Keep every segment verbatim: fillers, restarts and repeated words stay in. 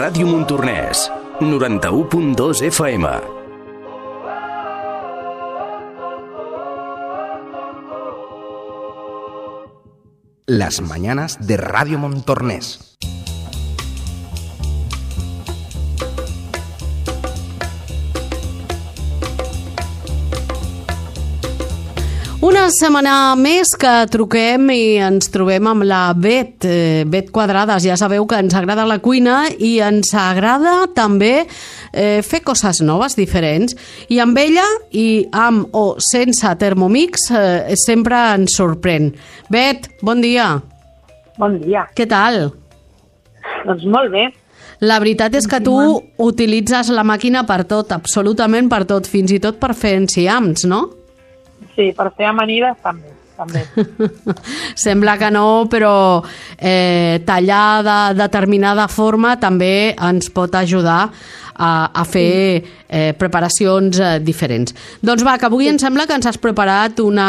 Ràdio Montornès, noranta-u punt dos F M. Las mañanas de Radio Montornès. Una setmana més que truquem i ens trobem amb la Bet, eh, Bet Quadrades. Ja sabeu que ens agrada la cuina i ens agrada també eh, fer coses noves, diferents. I amb ella, i amb o sense Thermomix, eh, sempre ens sorprèn. Bet, bon dia. Bon dia. Què tal? Doncs molt bé. La veritat és que tu utilitzes la màquina per tot, absolutament per tot, fins i tot per fer enciams, no? Sí, per fer amanides també. també. Sembla que no, però eh, tallar de determinada forma també ens pot ajudar a, a fer eh, preparacions eh, diferents. Doncs va, que avui em sembla que ens has preparat una,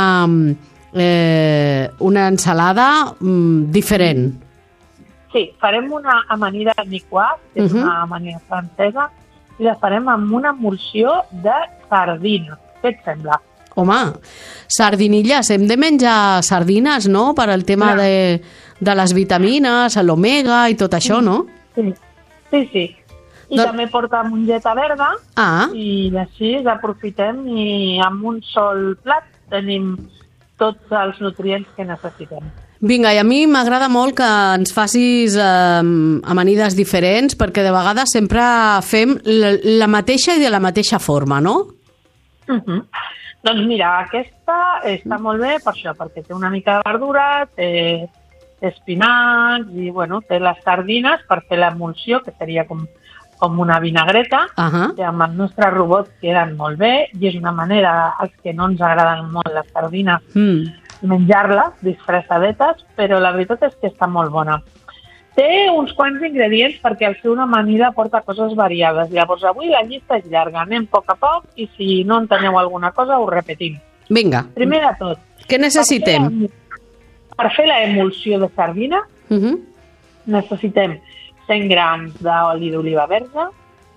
eh, una ensalada mm, diferent. Sí, farem una amanida niçoise, que és uh -huh. una amanida francesa, i la farem amb una emulsió de sardina. Què et sembla? Home, sardinilles, hem de menjar sardines, no?, per al tema de, de les vitamines, l'omega i tot això, no? Sí, sí, sí. I Don... també porta mongeta verda, ah. i així aprofitem i amb un sol plat tenim tots els nutrients que necessitem. Vinga, i a mi m'agrada molt que ens facis eh, amanides diferents, perquè de vegades sempre fem la, la mateixa i de la mateixa forma, no? Uh -huh. Doncs mira, aquesta està molt bé per això, perquè té una mica de verdura, té espinacs i, bueno, té les sardines per fer l'emulsió, que seria com, com una vinagreta, uh -huh. que amb el nostre robot queden molt bé, i és una manera, als que no ens agraden molt les sardines, mm. menjar-les disfressadetes, però la veritat és que està molt bona. Té uns quants ingredients perquè al fer una amanida porta coses variades. Llavors, avui la llista és llarga. Anem a poc a poc i si no enteneu alguna cosa ho repetim. Vinga. Primer de tot. Què necessitem? Per fer, per fer l'emulsió de sardina uh -huh. necessitem cent grams d'oli d'oliva verda,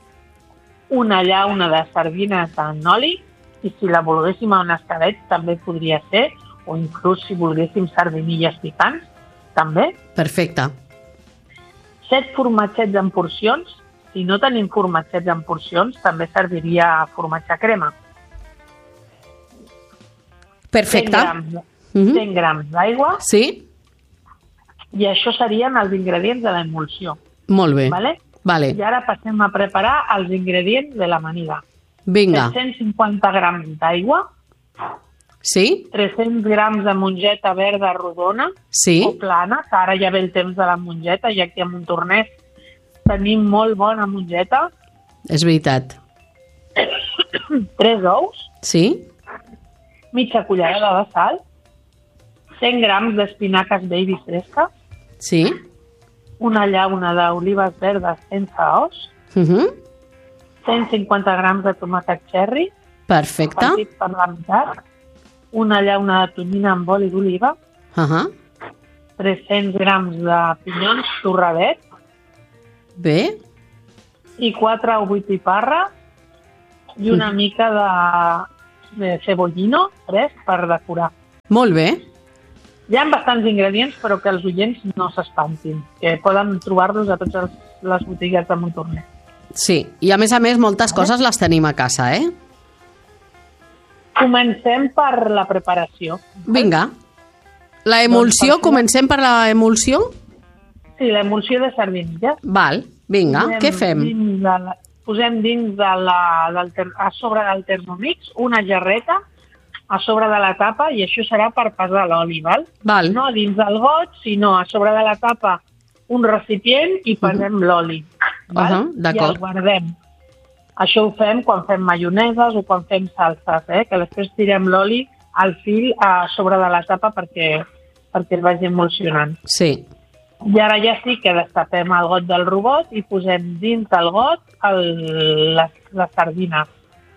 una llauna de sardines en oli, i si la volguéssim a un escadet també podria ser, o inclús si volguéssim sardinilles picants, també. Perfecte. set formatgets en porcions. Si no tenim formatgets en porcions, també serviria formatge crema. Perfecte. cent grams, uh -huh. cent grams d'aigua. Sí. I això serien els ingredients de l'emulsió. Molt bé. Vale? Vale. I ara passem a preparar els ingredients de l'amanida. Vinga. tres-cents cinquanta grams d'aigua. Sí. tres-cents grams de mongeta verda rodona, sí. o plana, que ara ja ve el temps de la mongeta, i aquí a Montornès tenim molt bona mongeta. És veritat. tres ous. Sí. Mitja cullerada de sal. cent grams d'espinaques baby fresques. Sí. Una llauna d'olives verdes sense os. Uh -huh. cent cinquanta grams de tomàquet cherry. Perfecte. Partit per la meitat. Una llauna de tonyina amb oli d'oliva, uh -huh. tres-cents grams de pinyons torradet, bé, i quatre o vuit piparres, i una mm. mica de, de cebollino fresc per decorar. Molt bé. Hi ha bastants ingredients, però que els oients no s'espantin, que poden trobar-los a totes les botigues de Montornès. Sí, i a més a més moltes coses les tenim a casa, eh? Comencem per la preparació. Vinga. La emulsió, doncs comencem per la emulsió? Sí, l'emulsió de sardinilles. Val, vinga, posem què fem? Dins de la, posem dins de la, del, a sobre del Thermomix una jarreta a sobre de la tapa, i això serà per pesar l'oli, val? Val. No dins del got, sinó a sobre de la tapa un recipient i pesem uh -huh. l'oli. Val? Uh -huh, i el guardem. Això ho fem quan fem maioneses o quan fem salses, eh? Que després tirem l'oli al fil a sobre de la tapa perquè, perquè es vagi emulsionant. Sí. I ara ja sí que destapem el got del robot i posem dins del got el, les, les sardines.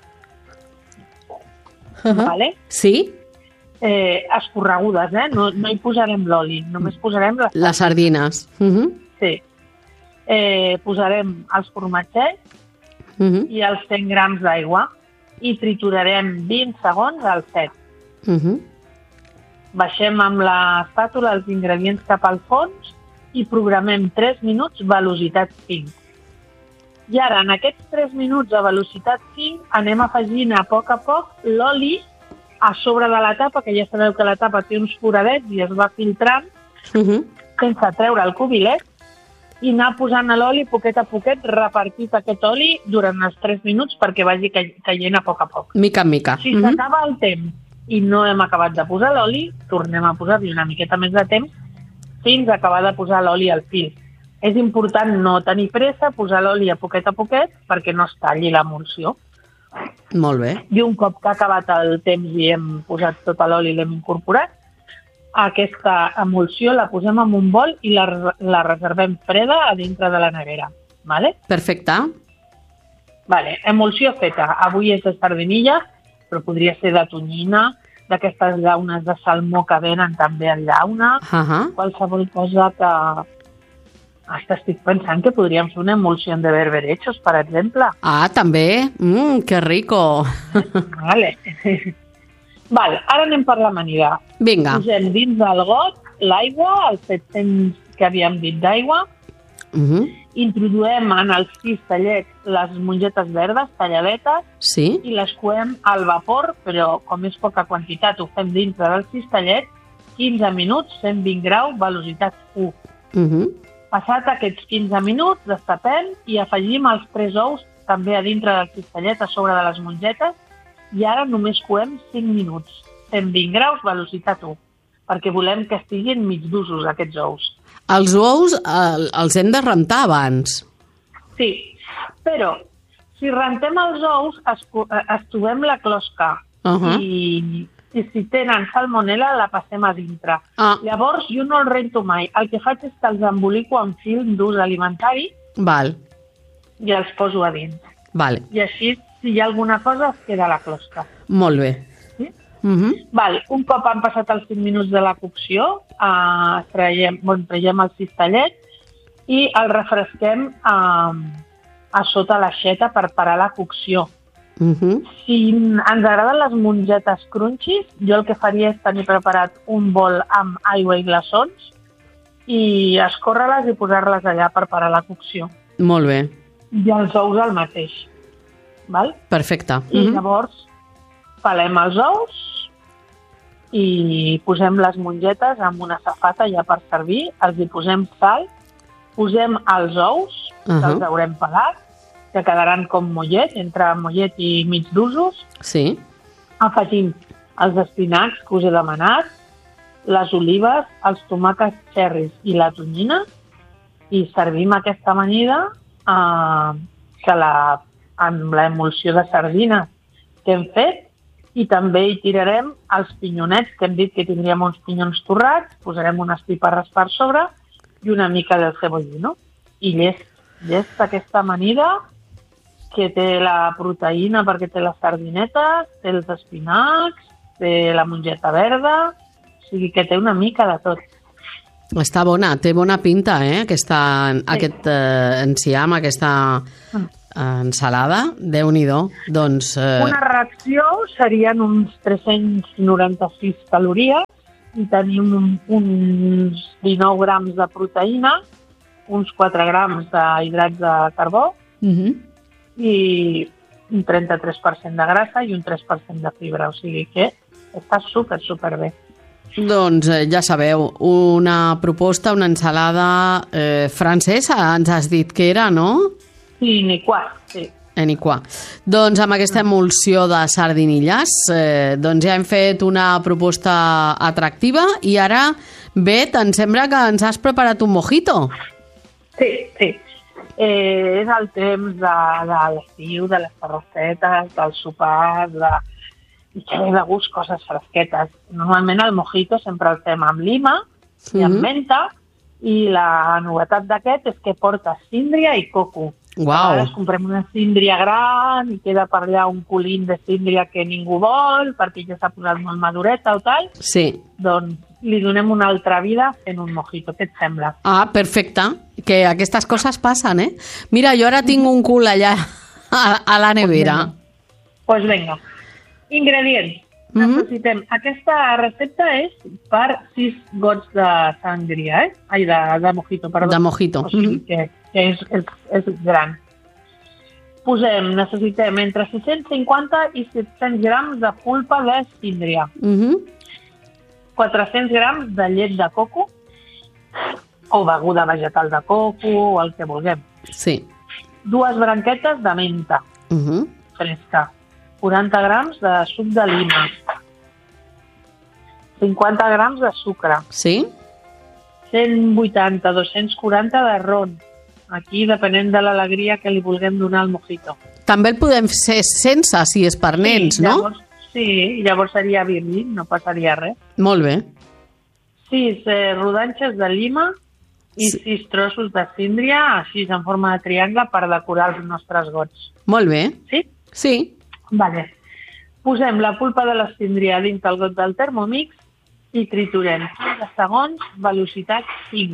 Uh -huh. Vale? Sí. Eh, escorregudes, eh? No, no hi posarem l'oli, només posarem les, les sardines. Uh -huh. Sí. eh, posarem els formatgets Uh-huh. i els cent grams d'aigua i triturarem vint segons al set. Uh-huh. Baixem amb l'espàtula els ingredients cap al fons i programem tres minuts velocitat cinc. I ara, en aquests tres minuts a velocitat cinc, anem afegint a poc a poc l'oli a sobre de la tapa, que ja sabeu que la tapa té uns foradets i es va filtrant Uh-huh. sense treure el cubilet, i anar posant l'oli poquet a poquet, repartit aquest oli durant els tres minuts perquè vagi caient a poc a poc. Mica en mica. Si Uh-huh. s'acaba el temps i no hem acabat de posar l'oli, tornem a posar-hi una miqueta més de temps fins a acabar de posar l'oli al fil. És important no tenir pressa, posar l'oli a poquet a poquet perquè no es talli l'emulsió. Molt bé. I un cop que ha acabat el temps i hem posat tot l'oli i l'hem incorporat, aquesta emulsió la posem en un bol i la, la reservem freda a dintre de la nevera. Vale? Perfecte. Vale, emulsió feta. Avui és de sardinilla, però podria ser de tonyina, d'aquestes llaunes de salmó que venen també en llauna, Uh-huh. qualsevol cosa que... Hasta estic pensant que podríem fer una emulsió de berberechos, per exemple. Ah, també? Mmm, que rico. Vale. Val, ara anem per l'amanida. Vinga. Posem dins del got l'aigua, els set-cents que havíem dit d'aigua, Uh-huh. introduem en els cistellets les mongetes verdes talladetes Sí? i les coem al vapor, però com és poca quantitat ho fem dintre del cistellet, quinze minuts, cent vint graus, velocitat u. Uh-huh. Passat aquests quinze minuts, destapem i afegim els tres ous també a dintre del cistellet a sobre de les mongetes i ara només coem cinc minuts, cent vint graus, velocitat u, perquè volem que estiguin mig d'usos aquests ous. Els ous el, els hem de rentar abans. Sí, però si rentem els ous, esco- eh, estovem la closca Uh-huh. i, i si tenen salmonella la passem a dintre. Ah. Llavors jo no els rento mai. El que faig és que els embolico en film d'ús alimentari Val, i els poso a dins. val. I així, si hi ha alguna cosa, es queda a la closca. Molt bé. Sí? Uh-huh. Val, un cop han passat els cinc minuts de la cocció, eh, traiem, bon, traiem el cistellet i el refresquem eh, a sota l'aixeta per parar la cocció. Uh-huh. Si ens agraden les mongetes crunchies, jo el que faria és tenir preparat un bol amb aigua i glaçons i escórrer-les i posar-les allà per parar la cocció. Molt bé. I els ous el mateix. Val? Perfecte. I Uh-huh. llavors pelem els ous i posem les mongetes amb una safata ja per servir, els hi posem sal, posem els ous, que Uh-huh. els haurem pelat, que quedaran com mollet, entre mollet i mig d'usos, Sí. afegim els espinacs que us he demanat, les olives, els tomàquets xerris i la tonyina i servim aquesta amanida eh, que la, amb l'emulsió de sardina que hem fet i també hi tirarem els pinyonets, que hem dit que tindríem uns pinyons torrats, posarem unes piparres per sobre i una mica del cebollino. I llest, llest aquesta amanida que té la proteïna perquè té les sardinetes, té els espinacs, té la mongeta verda, o sigui que té una mica de tot. Està bona, té bona pinta, eh? Aquesta, sí. Aquest eh, enciam, aquesta eh, ensalada, Déu-n'hi-do. Doncs, eh... Una ració serien uns tres-cents noranta-sis calories i tenim un, uns dinou grams de proteïna, uns quatre grams d'hidrats de carbó Uh-huh. i un trenta-tres per cent de grassa i un tres per cent de fibra, o sigui que està super, super bé. Doncs eh, ja sabeu, una proposta, una ensalada eh, francesa, ens has dit que era, no? Sí, ni quart, sí. Eniquà. Doncs amb aquesta emulsió de sardinilles, eh, doncs ja hem fet una proposta atractiva i ara, Bet, em sembla que ens has preparat un mojito. Sí, sí. Eh, és el temps de, de l'estiu, de les terrassetes, del sopar, de... i que ve de gust coses fresquetes. Normalment el mojito sempre el fem amb lima i amb Mhm. menta i la novetat d'aquest és que porta síndria i coco. Uau. A vegades comprem una síndria gran i queda per allà un colín de síndria que ningú vol perquè ja s'ha posat molt madureta o tal. Sí. Doncs li donem una altra vida fent un mojito. Què et sembla? Ah, perfecte. Que aquestes coses passen, eh? Mira, jo ara tinc un cul allà a, a la nevera. Doncs pues vinga. Ingredients. Mhm. Necessitem... Aquesta recepta és per sis gots de sangria, eh? Ai, de, de mojito, perdó. De mojito. O sigui Mhm. que, que és, és, és gran. Posem, necessitem entre sis-cents cinquanta i set-cents grams de pulpa de síndria, Mhm. quatre-cents grams de llet de coco o beguda vegetal de coco o el que vulguem, Sí. dues branquetes de menta Mhm. fresca, quaranta grams de suc de lima, cinquanta grams de sucre, Sí? cent vuitanta a dos-cents quaranta de ron. Aquí, depenent de l'alegria que li vulguem donar al mojito. També el podem fer sense, si és per nens, sí, no? Llavors, sí, llavors seria virgin, no passaria res. Molt bé. Sis eh, rodanxes de lima i Sí. sis trossos de síndria, així en forma de triangle, per decorar els nostres gots. Molt bé. Sí? Sí. Vale. Posem la pulpa de la síndria dins el got del Thermomix i triturem quinze segons, velocitat cinc.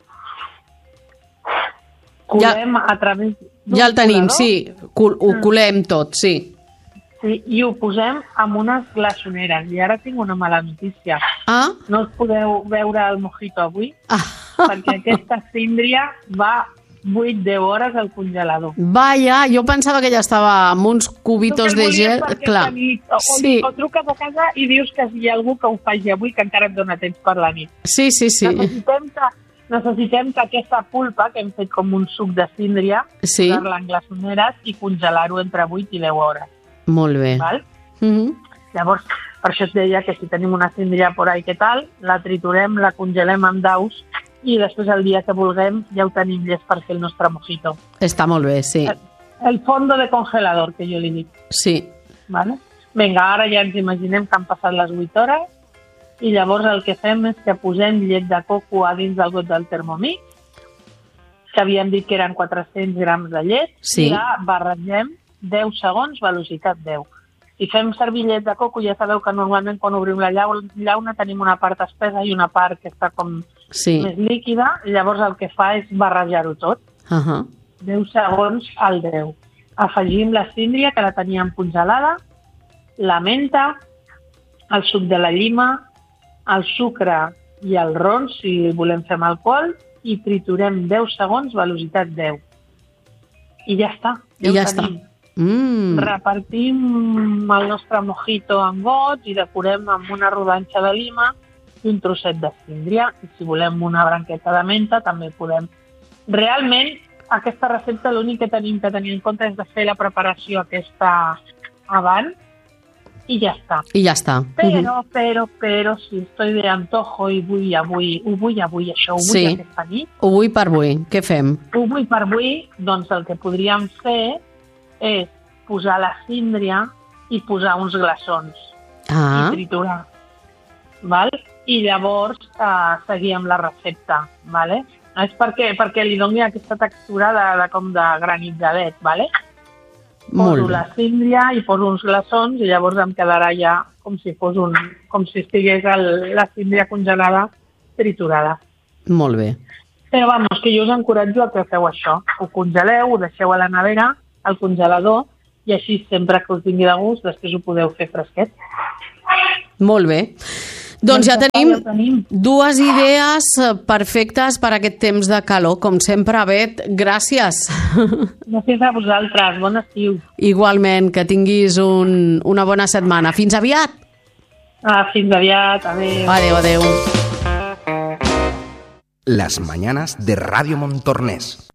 Colem ja, a través d'un Ja el tenim, colador. sí. Col ho colem tot, sí. Sí, i ho posem amb unes glaçoneres. I ara tinc una mala notícia. Ah? No us podeu veure el mojito avui, Ah. perquè aquesta síndria va vuit a deu hores al congelador. Vaja, jo pensava que ja estava amb uns cubitos de gel. Clar. Nit, o, Sí. o truques a casa i dius que hi ha algú que ho faci avui, que encara et dona temps per la nit. Sí, sí, sí. Necessitem que, necessitem que aquesta pulpa, que hem fet com un suc de síndria, Sí. posar-la en glaçoneres i congelar-ho entre vuit i deu hores. Molt bé. Val? Mhm. Llavors, per això et deia que si tenim una síndria por ahí, què tal, la triturem, la congelem amb daus i després el dia que vulguem ja ho tenim llest per fer el nostre mojito. Està molt bé, sí. El fondo de congelador, que jo li dic. Sí. Vale? Vinga, ara ja ens imaginem que han passat les vuit hores i llavors el que fem és que posem llet de coco a dins del got del Thermomix, que havíem dit que eren quatre-cents grams de llet, Sí. i la barregem deu segons, velocitat deu. Si fem servir llet de coco, ja sabeu que normalment quan obrim la llauna, llauna tenim una part espessa i una part que està com Sí. més líquida, llavors el que fa és barrejar-ho tot. Uh -huh. deu segons al deu. Afegim la síndria, que la teníem congelada, la menta, el suc de la llima, el sucre i el ron, si volem fer amb alcohol, i triturem deu segons, velocitat deu. I ja està. Ja I ja ho està. tenim. Mm. Repartim el nostre mojito en gots i decorem amb una rodanxa de lima i un trosset de síndria. I si volem una branqueta de menta, també podem. Realment, aquesta recepta l'únic que tenim que tenir en compte és de fer la preparació aquesta abans i ja està. I ja està. Però, però, però, si estoy de antojo i vull avui, ho vull avui, això, ho vull Sí. aquesta nit, Ho vull per avui. Què fem? ho vull per avui, doncs el que podríem fer és posar la síndria i posar uns glaçons Ah, i triturar. Val? I llavors eh, seguir amb la recepta. Vale? És perquè, perquè li doni aquesta textura de, de com de granitzadet. Vale? molt Poso bé. la síndria i poso uns glaçons i llavors em quedarà ja com si fos un, com si estigués el, la síndria congelada triturada. Molt bé. Però vamos, que jo us encoratjo a que feu això. Ho congeleu, ho deixeu a la nevera, al congelador, i així sempre que us vingui de gust, després ho podeu fer fresquet. Molt bé. Doncs ja Doncs tenim ja tenim. dues idees perfectes per aquest temps de calor. Com sempre, Bet, gràcies. Gràcies a vosaltres. Bon estiu. Igualment, que tinguis un, una bona setmana. Fins aviat. Ah, fins aviat. Adéu. Adéu, adéu. Las mañanas de Radio Montornés.